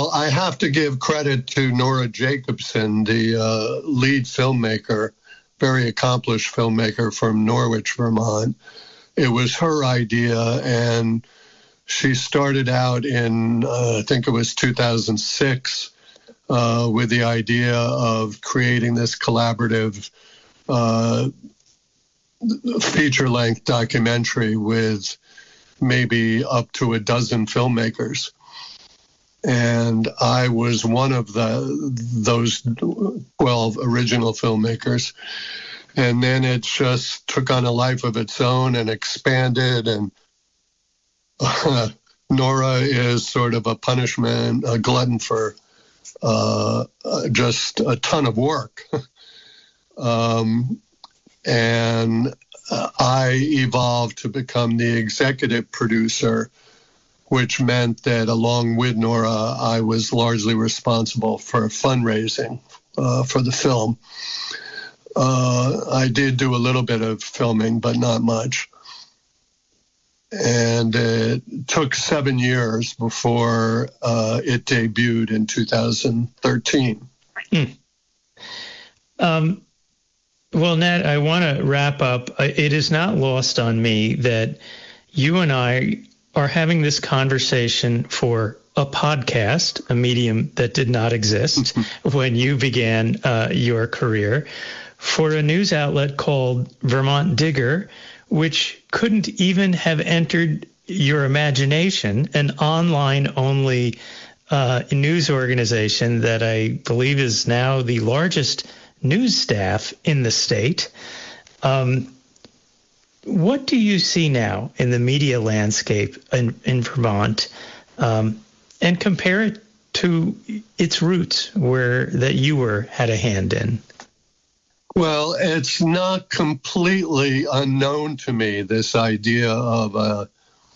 Well, I have to give credit to Nora Jacobson, the lead filmmaker, very accomplished filmmaker from Norwich, Vermont. It was her idea, and she started out in, I think it was 2006, with the idea of creating this collaborative feature-length documentary with maybe up to a dozen filmmakers. And I was one of those 12 original filmmakers. And then it just took on a life of its own and expanded. And Nora is sort of a punishment, a glutton for just a ton of work. And I evolved to become the executive producer, which meant that along with Nora, I was largely responsible for fundraising for the film. I did do a little bit of filming, but not much. And it took 7 years before it debuted in 2013. Well, Nat, I want to wrap up. It is not lost on me that you and I are having this conversation for a podcast, a medium that did not exist when you began your career, for a news outlet called Vermont Digger, which couldn't even have entered your imagination, an online-only news organization that I believe is now the largest news staff in the state. What do you see now in the media landscape in Vermont, and compare it to its roots that you had a hand in? Well, it's not completely unknown to me, this idea of a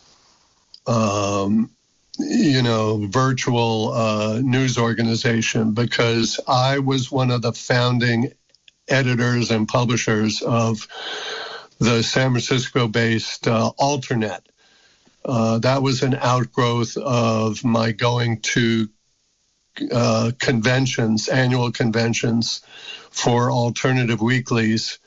virtual news organization, because I was one of the founding editors and publishers of the San Francisco-based Alternet. That was an outgrowth of my going to conventions, annual conventions for alternative weeklies.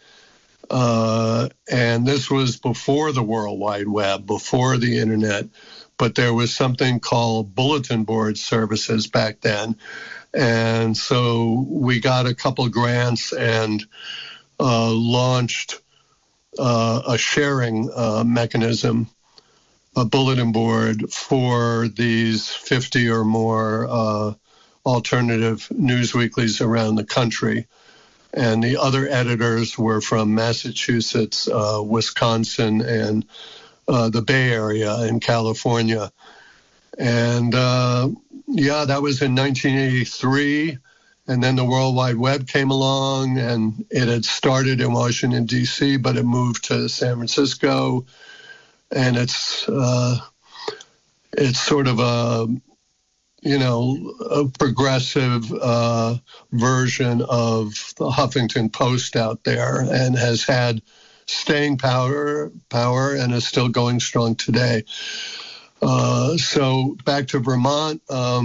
And this was before the World Wide Web, before the internet, but there was something called bulletin board services back then. And so we got a couple grants and launched a sharing mechanism, a bulletin board for these 50 or more alternative news weeklies around the country. And the other editors were from Massachusetts, Wisconsin, and the Bay Area in California. And that was in 1983. And then the World Wide Web came along, and it had started in Washington, D.C., but it moved to San Francisco. And it's sort of a progressive version of the Huffington Post out there, and has had staying power and is still going strong today. So back to Vermont,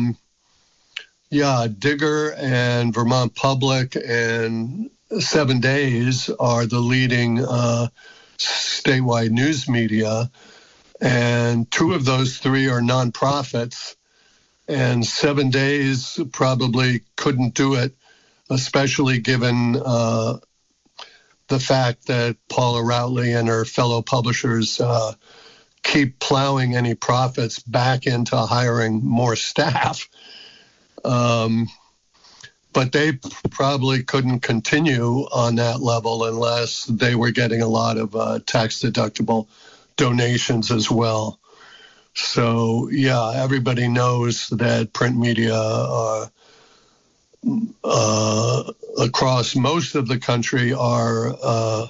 Digger and Vermont Public and 7 Days are the leading statewide news media, and 2 of those 3 are nonprofits. And 7 Days probably couldn't do it, especially given the fact that Paula Routley and her fellow publishers keep plowing any profits back into hiring more staff. But they probably couldn't continue on that level unless they were getting a lot of tax-deductible donations as well. So, everybody knows that print media across most of the country are a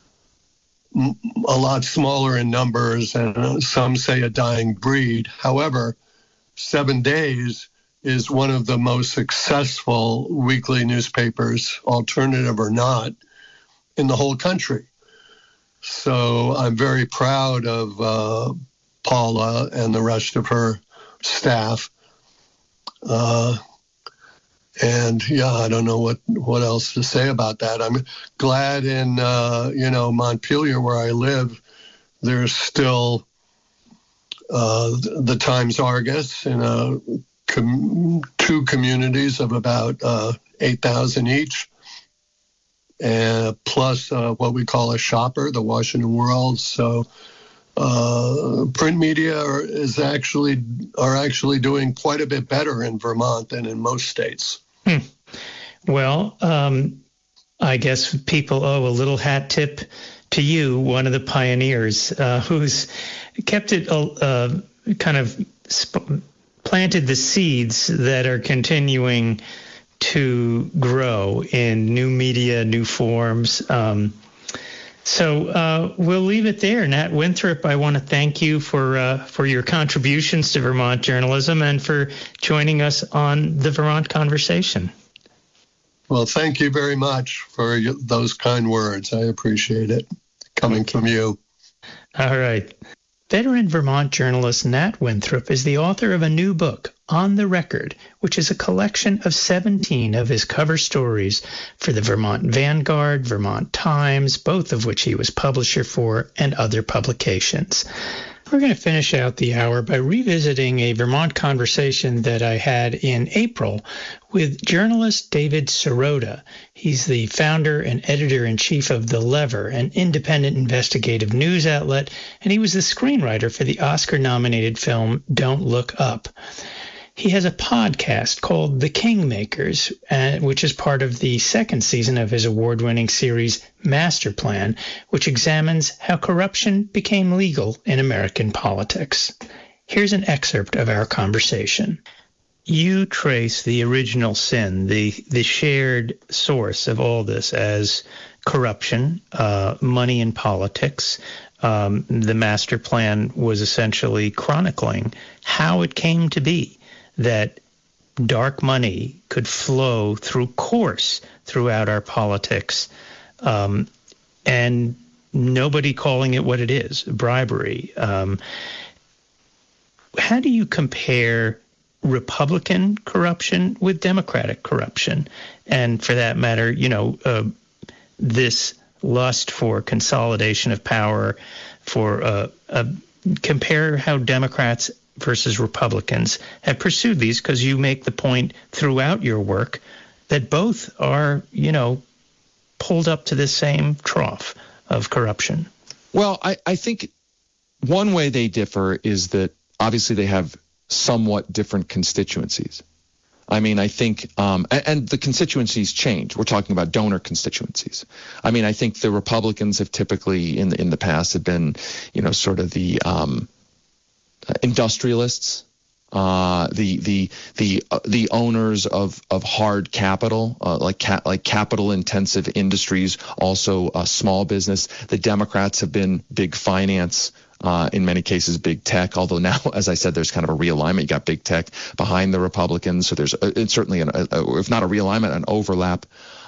lot smaller in numbers, and some say a dying breed. However, 7 Days is one of the most successful weekly newspapers, alternative or not, in the whole country. So I'm very proud of Paula and the rest of her staff. And yeah, I don't know what else to say about that. I'm glad in Montpelier, where I live, there's still the Times Argus in two communities of about 8,000 each, and plus what we call a shopper, the Washington World. So print media are actually doing quite a bit better in Vermont than in most states. Well, I guess people owe a little hat tip to you, one of the pioneers who's kept it kind of planted the seeds that are continuing to grow in new media, new forms. So we'll leave it there. Nat Winthrop, I want to thank you for your contributions to Vermont journalism and for joining us on the Vermont Conversation. Well, thank you very much for those kind words. I appreciate it coming from you. All right. Veteran Vermont journalist Nat Winthrop is the author of a new book, On the Record, which is a collection of 17 of his cover stories for the Vermont Vanguard, Vermont Times, both of which he was publisher for, and other publications. We're going to finish out the hour by revisiting a Vermont conversation that I had in April with journalist David Sirota. He's the founder and editor-in-chief of The Lever, an independent investigative news outlet, and he was the screenwriter for the Oscar-nominated film Don't Look Up. He has a podcast called The Kingmakers, which is part of the second season of his award-winning series Master Plan, which examines how corruption became legal in American politics. Here's an excerpt of our conversation. You trace the original sin, the shared source of all this as corruption, money in politics. The Master Plan was essentially chronicling how it came to be that dark money could flow through course throughout our politics, and nobody calling it what it is, bribery. How do you compare Republican corruption with Democratic corruption? And for that matter, this lust for consolidation of power, compare how Democrats versus Republicans have pursued these, because you make the point throughout your work that both are, pulled up to the same trough of corruption. Well, I think one way they differ is that obviously they have somewhat different constituencies. I mean, I think, and the constituencies change. We're talking about donor constituencies. I mean, I think the Republicans have typically in the past have been, sort of the industrialists, the owners of hard capital, like capital intensive industries, also small business. The Democrats have been big finance, in many cases big tech, although now, as I said, there's kind of a realignment. You got big tech behind the Republicans, so there's it's certainly if not a realignment, an overlap.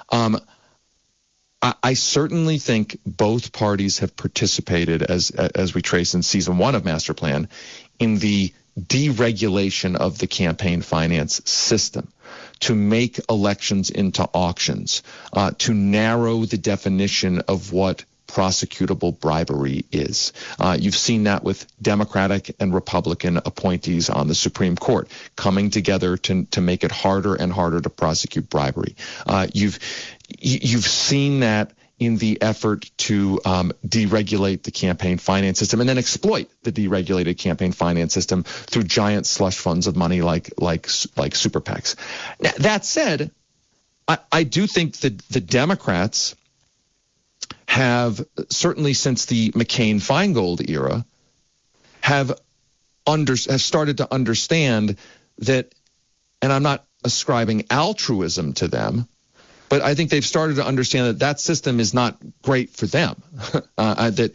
I certainly think both parties have participated, as we trace in season 1 of Master Plan, in the deregulation of the campaign finance system, to make elections into auctions, to narrow the definition of what prosecutable bribery is. You've seen that with Democratic and Republican appointees on the Supreme Court coming together to make it harder and harder to prosecute bribery. You've seen that in the effort to deregulate the campaign finance system and then exploit the deregulated campaign finance system through giant slush funds of money like super PACs. Now, that said, I do think that the Democrats have, certainly since the McCain-Feingold era, have started to understand that, and I'm not ascribing altruism to them, but I think they've started to understand that system is not great for them. And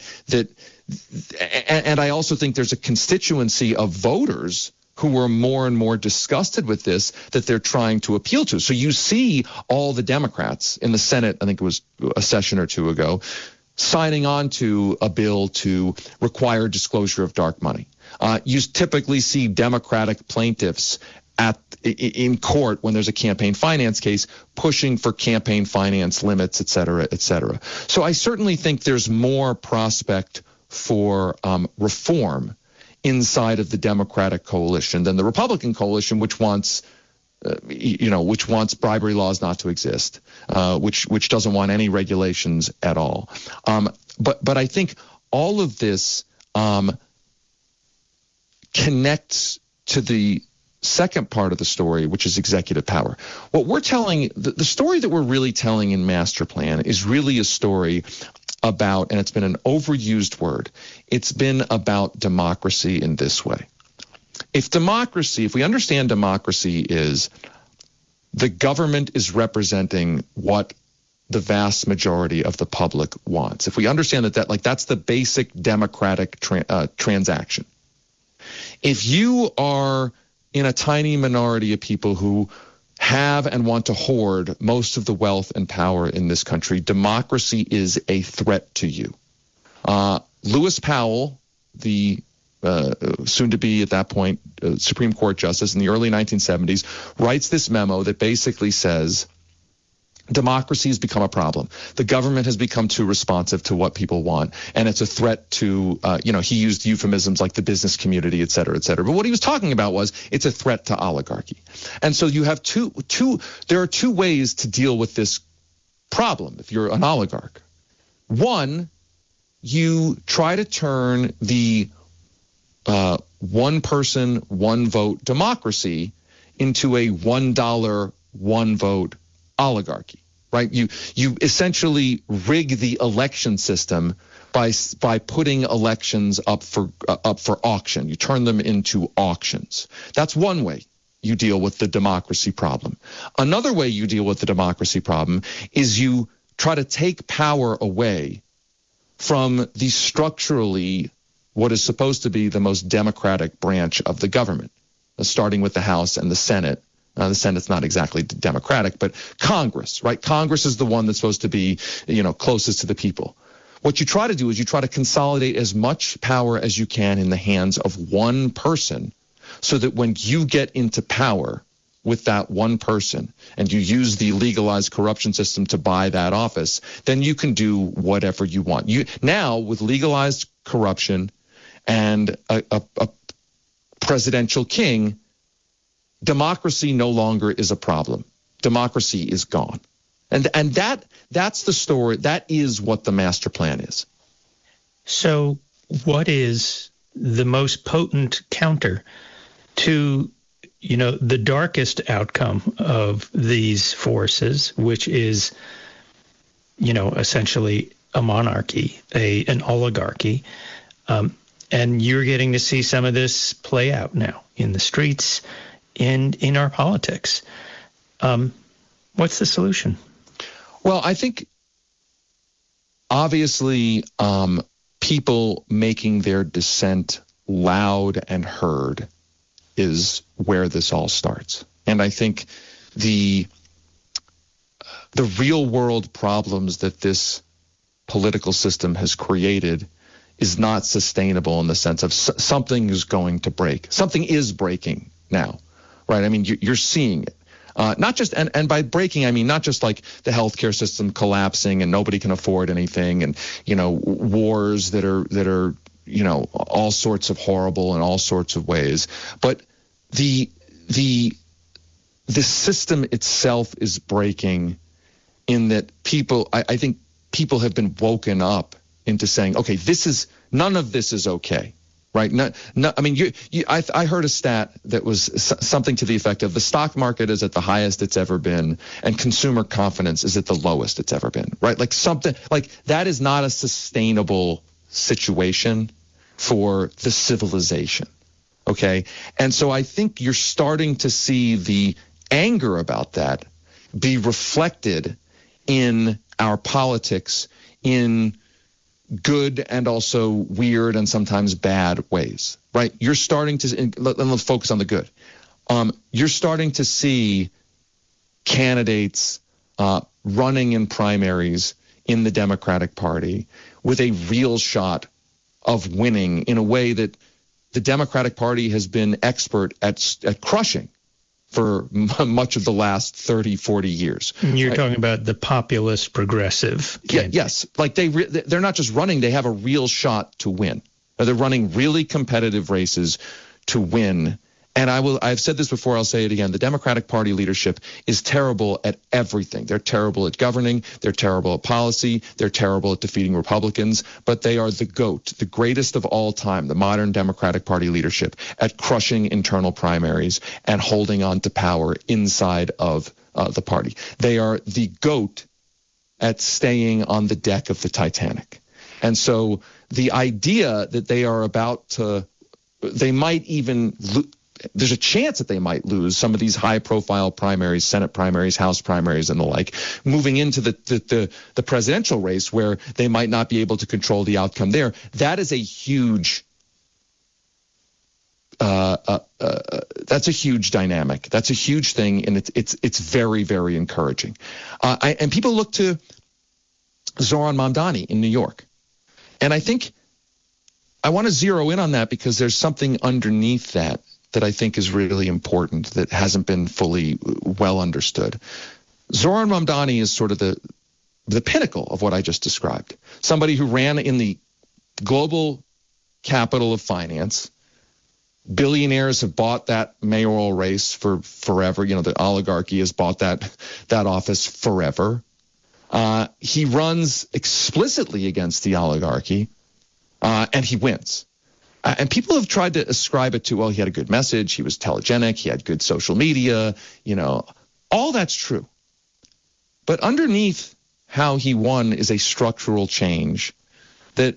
I also think there's a constituency of voters who are more and more disgusted with this that they're trying to appeal to. So you see all the Democrats in the Senate, I think it was a session or two ago, signing on to a bill to require disclosure of dark money. You typically see Democratic plaintiffs in court when there's a campaign finance case, pushing for campaign finance limits, et cetera, et cetera. So I certainly think there's more prospect for reform inside of the Democratic coalition than the Republican coalition, which wants bribery laws not to exist, which doesn't want any regulations at all. But I think all of this connects to the second part of the story, which is executive power. What we're telling, the story that we're really telling in Master Plan is really a story about, and it's been an overused word, it's been about democracy in this way. If we understand democracy is the government is representing what the vast majority of the public wants. If we understand that's the basic democratic transaction. If you are in a tiny minority of people who have and want to hoard most of the wealth and power in this country, democracy is a threat to you. Lewis Powell, the soon to be at that point Supreme Court justice in the early 1970s, writes this memo that basically says democracy has become a problem. The government has become too responsive to what people want, and it's a threat to, he used euphemisms like the business community, et cetera, et cetera. But what he was talking about was it's a threat to oligarchy. And so you have there are two ways to deal with this problem if you're an oligarch. One, you try to turn the one person, one vote democracy into a $1, one vote oligarchy, right? You essentially rig the election system by putting elections up for auction. You turn them into auctions. That's one way you deal with the democracy problem. Another way you deal with the democracy problem is you try to take power away from the structurally what is supposed to be the most democratic branch of the government, starting with the House and the Senate. The Senate's not exactly democratic, but Congress, right? Congress is the one that's supposed to be, closest to the people. What you try to do is you try to consolidate as much power as you can in the hands of one person, so that when you get into power with that one person and you use the legalized corruption system to buy that office, then you can do whatever you want. Now, with legalized corruption and a presidential king, democracy no longer is a problem. Democracy is gone. And that's the story. That is what the master plan is. So what is the most potent counter to, the darkest outcome of these forces, which is, essentially a monarchy, an oligarchy? And you're getting to see some of this play out now in the streets, in our politics. What's the solution? Well, I think obviously people making their dissent loud and heard is where this all starts. And I think the real world problems that this political system has created is not sustainable in the sense of something is going to break. Something is breaking now, right? I mean, you're seeing it. Not just, and by breaking, I mean not just like the healthcare system collapsing and nobody can afford anything, and wars that are all sorts of horrible in all sorts of ways, but the system itself is breaking in that I think people have been woken up into saying, okay, none of this is okay. Right. No, I mean, I heard a stat that was something to the effect of the stock market is at the highest it's ever been, and consumer confidence is at the lowest it's ever been. Right. Like something like that is not a sustainable situation for the civilization. OK, and so I think you're starting to see the anger about that be reflected in our politics in good and also weird and sometimes bad ways, right? You're starting to, let's focus on the good. You're starting to see candidates running in primaries in the Democratic Party with a real shot of winning in a way that the Democratic Party has been expert at crushing for much of the last 30, 40 years. You're talking about the populist progressive candidate. Yes. Like they're not just running, they have a real shot to win. They're running really competitive races to win. And I've said this before, I'll say it again. The Democratic Party leadership is terrible at everything. They're terrible at governing. They're terrible at policy. They're terrible at defeating Republicans. But they are the GOAT, the greatest of all time, the modern Democratic Party leadership, at crushing internal primaries and holding on to power inside of the party. They are the GOAT at staying on the deck of the Titanic. And so the idea that they might even there's a chance that they might lose some of these high-profile primaries, Senate primaries, House primaries, and the like, moving into the presidential race where they might not be able to control the outcome there. That is a huge that's a huge dynamic. That's a huge thing, and it's very, very encouraging. And people look to Zohran Mamdani in New York, and I think I want to zero in on that because there's something underneath that I think is really important that hasn't been fully well understood. Zohran Mamdani is sort of the pinnacle of what I just described. Somebody who ran in the global capital of finance. Billionaires have bought that mayoral race for forever. You know, the oligarchy has bought that office forever. He runs explicitly against the oligarchy, and he wins. And people have tried to ascribe it to, well, he had a good message, he was telegenic, he had good social media, all that's true. But underneath how he won is a structural change that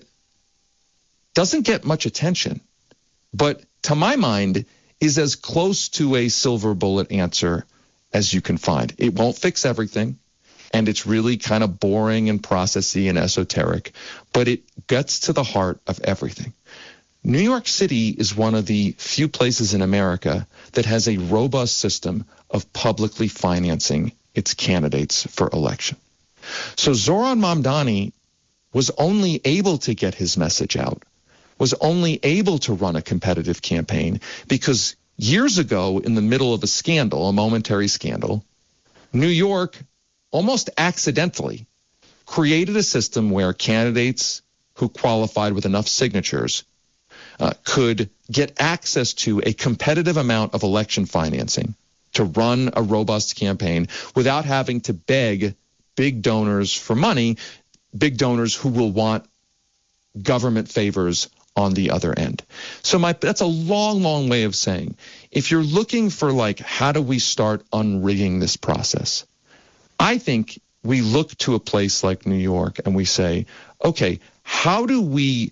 doesn't get much attention, but to my mind is as close to a silver bullet answer as you can find. It won't fix everything, and it's really kind of boring and processy and esoteric, but it gets to the heart of everything. New York City is one of the few places in America that has a robust system of publicly financing its candidates for election. So Zohran Mamdani was only able to get his message out, was only able to run a competitive campaign because years ago, in the middle of a scandal, a momentary scandal, New York almost accidentally created a system where candidates who qualified with enough signatures could get access to a competitive amount of election financing to run a robust campaign without having to beg big donors for money, big donors who will want government favors on the other end. So that's a long, long way of saying, if you're looking for how do we start unrigging this process, I think we look to a place like New York and we say, okay, how do we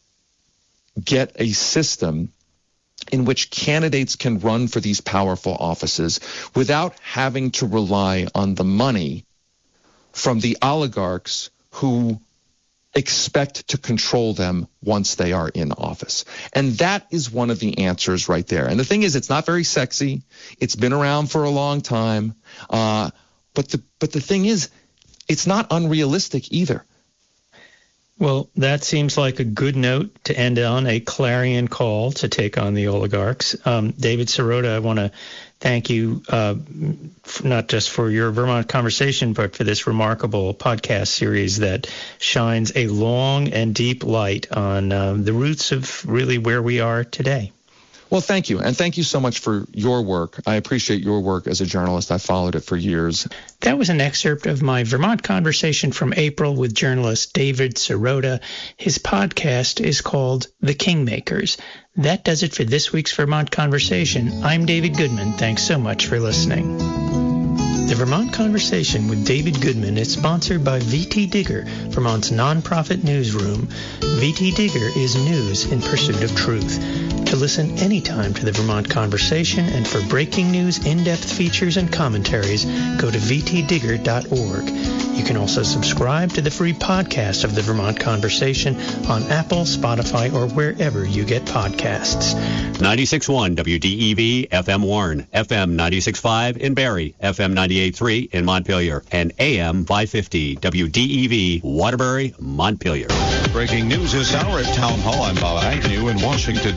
get a system in which candidates can run for these powerful offices without having to rely on the money from the oligarchs who expect to control them once they are in office? And that is one of the answers right there. And the thing is, it's not very sexy. It's been around for a long time. But the thing is, it's not unrealistic either. Well, that seems like a good note to end on, a clarion call to take on the oligarchs. David Sirota, I want to thank you not just for your Vermont Conversation, but for this remarkable podcast series that shines a long and deep light on the roots of really where we are today. Well, thank you. And thank you so much for your work. I appreciate your work as a journalist. I followed it for years. That was an excerpt of my Vermont Conversation from April with journalist David Sirota. His podcast is called The Kingmakers. That does it for this week's Vermont Conversation. I'm David Goodman. Thanks so much for listening. The Vermont Conversation with David Goodman is sponsored by VT Digger, Vermont's nonprofit newsroom. VT Digger is news in pursuit of truth. To listen anytime to the Vermont Conversation and for breaking news, in-depth features, and commentaries, go to vtdigger.org. You can also subscribe to the free podcast of the Vermont Conversation on Apple, Spotify, or wherever you get podcasts. 96.1 WDEV FM Warren, FM 96.5 in Barrie, FM 98.3 in Montpelier, and AM 550 WDEV Waterbury, Montpelier. Breaking news this hour at Town Hall. I'm Bob Agnew in Washington. The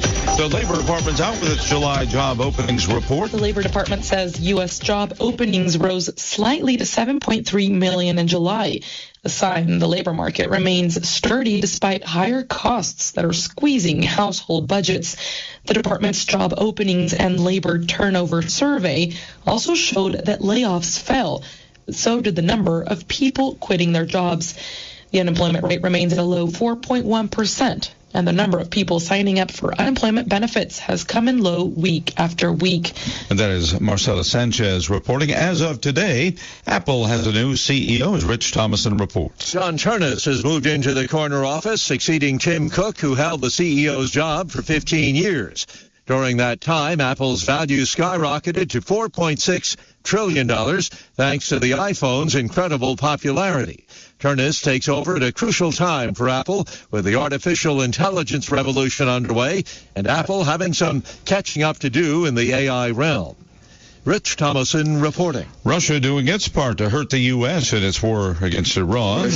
The Labor Department's out with its July job openings report. The Labor Department says U.S. job openings rose slightly to 7.3 million in July, a sign the labor market remains sturdy despite higher costs that are squeezing household budgets. The department's job openings and labor turnover survey also showed that layoffs fell. So did the number of people quitting their jobs. The unemployment rate remains at a low 4.1%, and the number of people signing up for unemployment benefits has come in low week after week. And that is Marcela Sanchez reporting. As of today, Apple has a new CEO, as Rich Thomason reports. John Ternus has moved into the corner office, succeeding Tim Cook, who held the CEO's job for 15 years. During that time, Apple's value skyrocketed to $4.6 trillion, thanks to the iPhone's incredible popularity. Ternus takes over at a crucial time for Apple, with the artificial intelligence revolution underway, and Apple having some catching up to do in the AI realm. Rich Thomason reporting. Russia doing its part to hurt the U.S. in its war against Iran.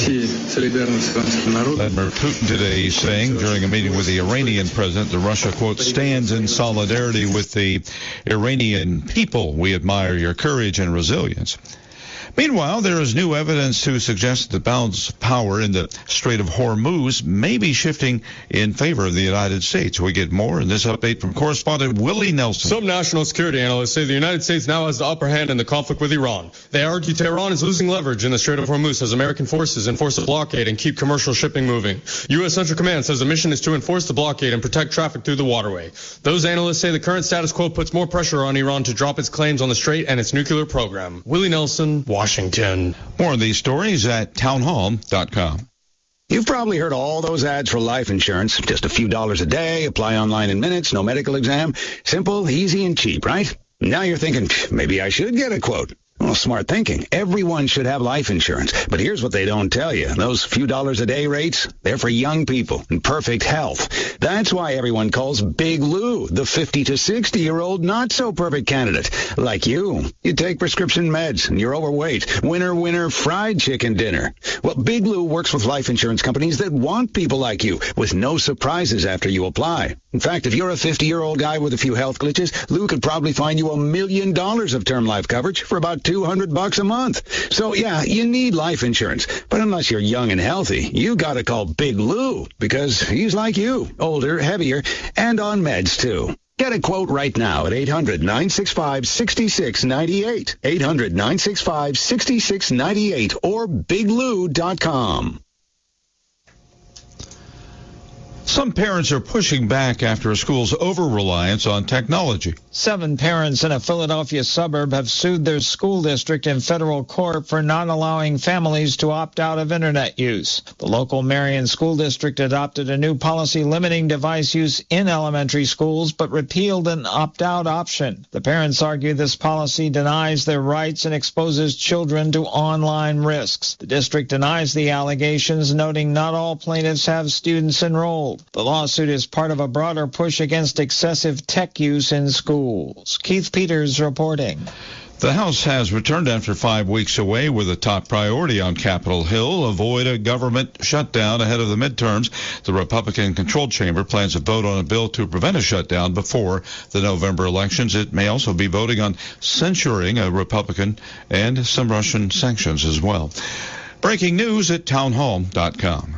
Vladimir Putin today saying during a meeting with the Iranian president that Russia, quote, stands in solidarity with the Iranian people. We admire your courage and resilience. Meanwhile, there is new evidence to suggest the balance of power in the Strait of Hormuz may be shifting in favor of the United States. We get more in this update from correspondent Willie Nelson. Some national security analysts say the United States now has the upper hand in the conflict with Iran. They argue Tehran is losing leverage in the Strait of Hormuz as American forces enforce a blockade and keep commercial shipping moving. U.S. Central Command says the mission is to enforce the blockade and protect traffic through the waterway. Those analysts say the current status quo puts more pressure on Iran to drop its claims on the Strait and its nuclear program. Willie Nelson, Washington. More of these stories at townhall.com. You've probably heard all those ads for life insurance. Just a few dollars a day, apply online in minutes, no medical exam. Simple, easy, and cheap, right? Now you're thinking, maybe I should get a quote. Well, smart thinking. Everyone should have life insurance. But here's what they don't tell you. Those few dollars a day rates, they're for young people in perfect health. That's why everyone calls Big Lou the 50 to 60-year-old not-so-perfect candidate. Like you. You take prescription meds and you're overweight. Winner, fried chicken dinner. Well, Big Lou works with life insurance companies that want people like you with no surprises after you apply. In fact, if you're a 50-year-old guy with a few health glitches, Lou could probably find you $1 million of term life coverage for about $200 a month. So, yeah, you need life insurance. But unless you're young and healthy, you got to call Big Lou because he's like you, older, heavier, and on meds, too. Get a quote right now at 800-965-6698. 800-965-6698 or biglou.com. Some parents are pushing back after a school's over-reliance on technology. 7 parents in a Philadelphia suburb have sued their school district in federal court for not allowing families to opt out of internet use. The local Marion School District adopted a new policy limiting device use in elementary schools, but repealed an opt-out option. The parents argue this policy denies their rights and exposes children to online risks. The district denies the allegations, noting not all plaintiffs have students enrolled. The lawsuit is part of a broader push against excessive tech use in schools. Keith Peters reporting. The House has returned after 5 weeks away with a top priority on Capitol Hill: avoid a government shutdown ahead of the midterms. The Republican-controlled chamber plans to vote on a bill to prevent a shutdown before the November elections. It may also be voting on censuring a Republican and some Russian sanctions as well. Breaking news at townhall.com.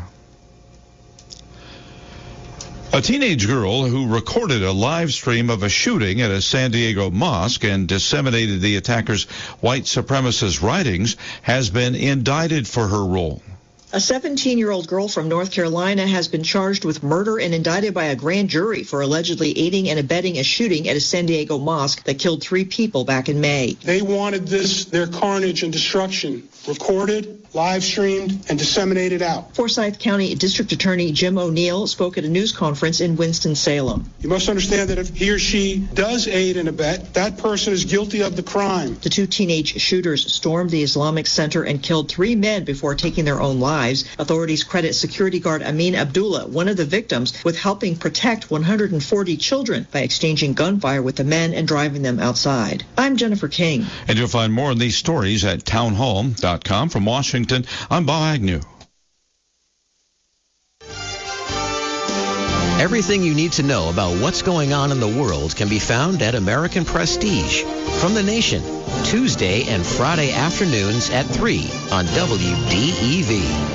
A teenage girl who recorded a live stream of a shooting at a San Diego mosque and disseminated the attacker's white supremacist writings has been indicted for her role. A 17-year-old girl from North Carolina has been charged with murder and indicted by a grand jury for allegedly aiding and abetting a shooting at a San Diego mosque that killed 3 people back in May. They wanted their carnage and destruction recorded, live streamed, and disseminated out. Forsyth County District Attorney Jim O'Neill spoke at a news conference in Winston-Salem. You must understand that if he or she does aid and abet, that person is guilty of the crime. The 2 teenage shooters stormed the Islamic Center and killed 3 men before taking their own lives. Authorities credit security guard Amin Abdullah, one of the victims, with helping protect 140 children by exchanging gunfire with the men and driving them outside. I'm Jennifer King. And you'll find more of these stories at townhall.com. From Washington, I'm Bob Agnew. Everything you need to know about what's going on in the world can be found at American Prestige. From the Nation, Tuesday and Friday afternoons at 3 on WDEV.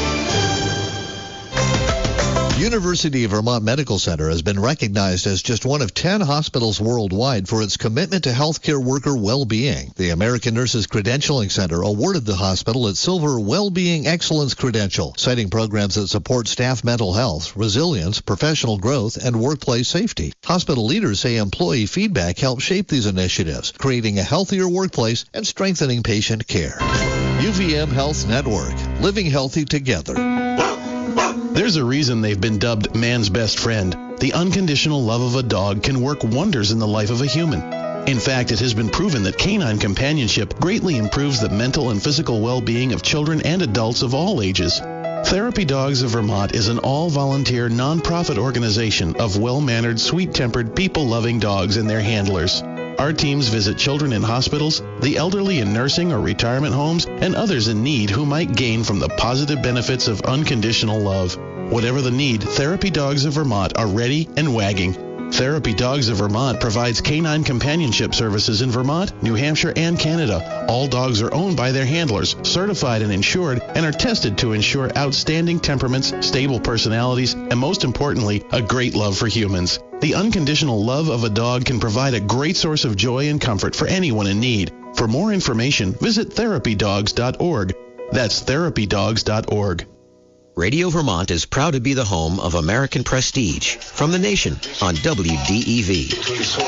University of Vermont Medical Center has been recognized as just one of 10 hospitals worldwide for its commitment to healthcare worker well-being. The American Nurses Credentialing Center awarded the hospital its Silver Well-Being Excellence Credential, citing programs that support staff mental health, resilience, professional growth, and workplace safety. Hospital leaders say employee feedback helps shape these initiatives, creating a healthier workplace and strengthening patient care. UVM Health Network, living healthy together. There's a reason they've been dubbed man's best friend. The unconditional love of a dog can work wonders in the life of a human. In fact, it has been proven that canine companionship greatly improves the mental and physical well-being of children and adults of all ages. Therapy Dogs of Vermont is an all-volunteer, non-profit organization of well-mannered, sweet-tempered, people-loving dogs and their handlers. Our teams visit children in hospitals, the elderly in nursing or retirement homes, and others in need who might gain from the positive benefits of unconditional love. Whatever the need, Therapy Dogs of Vermont are ready and wagging. Therapy Dogs of Vermont provides canine companionship services in Vermont, New Hampshire, and Canada. All dogs are owned by their handlers, certified and insured, and are tested to ensure outstanding temperaments, stable personalities, and most importantly, a great love for humans. The unconditional love of a dog can provide a great source of joy and comfort for anyone in need. For more information, visit therapydogs.org. That's therapydogs.org. Radio Vermont is proud to be the home of American Prestige. From the Nation on WDEV.